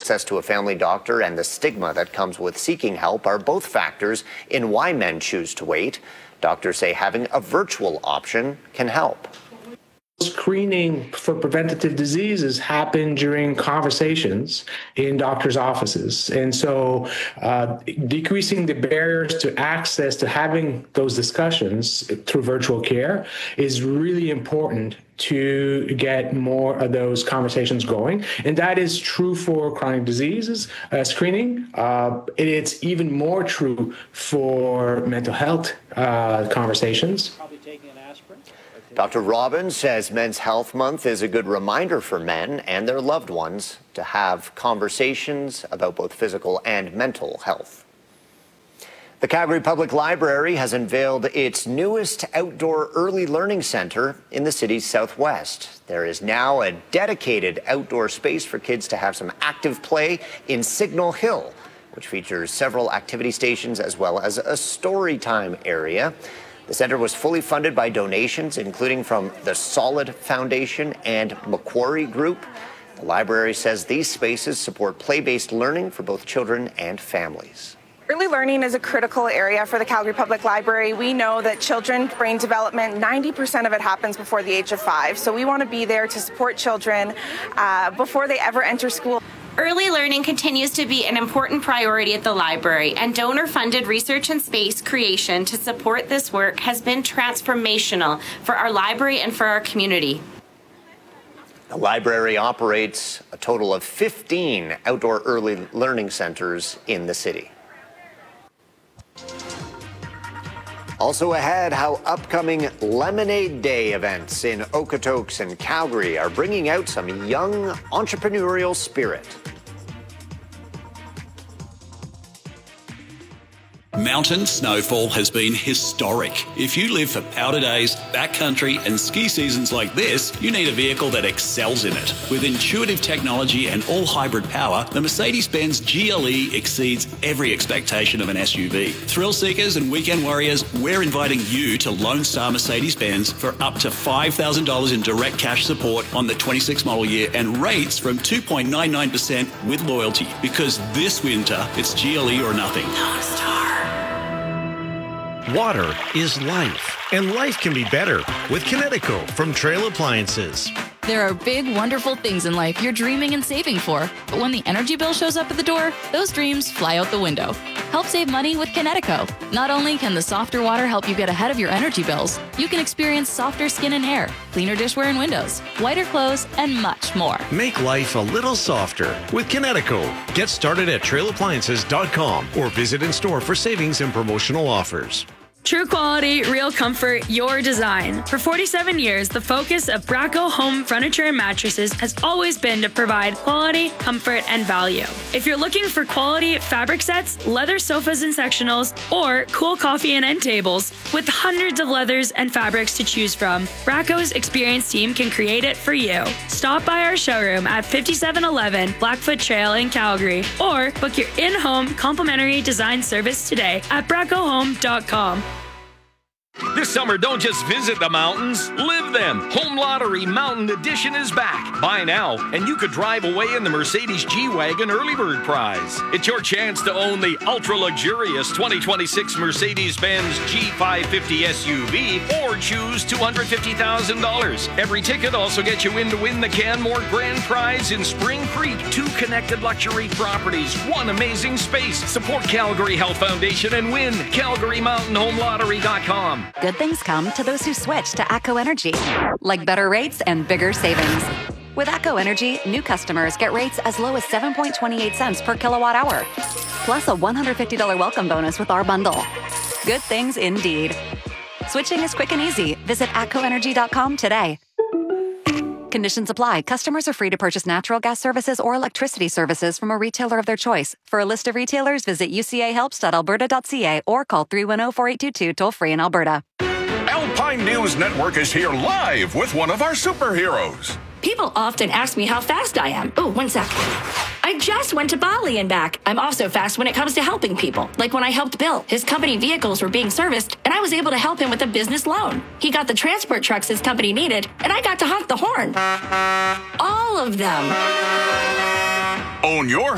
access to a family doctor and the stigma that comes with seeking help are both factors in why men choose to wait. Doctors say having a virtual option can help. Screening for preventative diseases happen during conversations in doctors' offices. And so decreasing the barriers to access to having those discussions through virtual care is really important to get more of those conversations going. And that is true for chronic diseases screening. It's even more true for mental health conversations. Dr. Robbins says Men's Health Month is a good reminder for men and their loved ones to have conversations about both physical and mental health. The Calgary Public Library has unveiled its newest outdoor early learning center in the city's southwest. There is now a dedicated outdoor space for kids to have some active play in Signal Hill, which features several activity stations as well as a story time area. The center was fully funded by donations, including from the Solid Foundation and Macquarie Group. The library says these spaces support play-based learning for both children and families. Early learning is a critical area for the Calgary Public Library. We know that children's brain development, 90% of it happens before the age of 5. So we want to be there to support children before they ever enter school. Early learning continues to be an important priority at the library, and donor-funded research and space creation to support this work has been transformational for our library and for our community. The library operates a total of 15 outdoor early learning centers in the city. Also ahead, how upcoming Lemonade Day events in Okotoks and Calgary are bringing out some young entrepreneurial spirit. Mountain snowfall has been historic. If you live for powder days, backcountry and ski seasons like this, you need a vehicle that excels in it. With intuitive technology and all-hybrid power, the Mercedes-Benz GLE exceeds every expectation of an SUV. Thrill seekers and weekend warriors, we're inviting you to Lone Star Mercedes-Benz for up to $5,000 in direct cash support on the 26 model year and rates from 2.99% with loyalty. Because this winter, it's GLE or nothing. Lone Star. Water is life, and life can be better with Kinetico from Trail Appliances. There are big, wonderful things in life you're dreaming and saving for, but when the energy bill shows up at the door, those dreams fly out the window. Help save money with Kinetico. Not only can the softer water help you get ahead of your energy bills, you can experience softer skin and hair, cleaner dishware and windows, whiter clothes, and much more. Make life a little softer with Kinetico. Get started at trailappliances.com or visit in store for savings and promotional offers. True quality, real comfort, your design. For 47 years, the focus of Bracco Home Furniture and Mattresses has always been to provide quality, comfort, and value. If you're looking for quality fabric sets, leather sofas and sectionals, or cool coffee and end tables, with hundreds of leathers and fabrics to choose from, Bracco's experienced team can create it for you. Stop by our showroom at 5711 Blackfoot Trail in Calgary, or book your in-home complimentary design service today at braccohome.com. This summer, don't just visit the mountains, live them. Home Lottery Mountain Edition is back. Buy now, and you could drive away in the Mercedes G-Wagon Early Bird Prize. It's your chance to own the ultra-luxurious 2026 Mercedes-Benz G550 SUV or choose $250,000. Every ticket also gets you in to win the Canmore Grand Prize in Spring Creek. 2 connected luxury properties, 1 amazing space. Support Calgary Health Foundation and win. CalgaryMountainHomeLottery.com. Good things come to those who switch to ATCO Energy, like better rates and bigger savings. With ATCO Energy, new customers get rates as low as 7.28 cents per kilowatt hour, plus a $150 welcome bonus with our bundle. Good things indeed. Switching is quick and easy. Visit atcoenergy.com today. Conditions apply. Customers are free to purchase natural gas services or electricity services from a retailer of their choice. For a list of retailers, visit ucahelps.alberta.ca or call 310-4822 toll-free in Alberta. Alpine News Network is here live with one of our superheroes. People often ask me how fast I am. Oh, one sec. I just went to Bali and back. I'm also fast when it comes to helping people. Like when I helped Bill. His company vehicles were being serviced, and I was able to help him with a business loan. He got the transport trucks his company needed, and I got to honk the horn. All of them. Own your